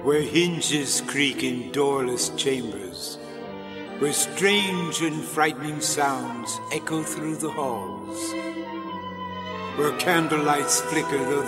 where hinges creak in doorless chambers, where strange and frightening sounds echo through the halls, where candlelights flicker though